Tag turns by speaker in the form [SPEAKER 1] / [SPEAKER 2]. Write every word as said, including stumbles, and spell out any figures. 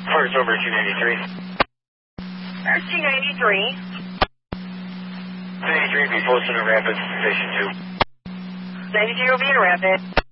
[SPEAKER 1] Cars over two ninety-three.
[SPEAKER 2] two ninety-three.
[SPEAKER 1] two ninety-three, be close to the Rapids, Station two.
[SPEAKER 2] ninety-three will be in Rapid.